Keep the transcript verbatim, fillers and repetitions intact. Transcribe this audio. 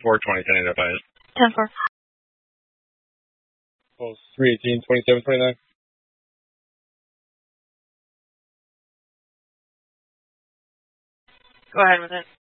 four twenty, ten identified. ten four. Pulse three eighteen, twenty-seven twenty-nine. Go ahead with it.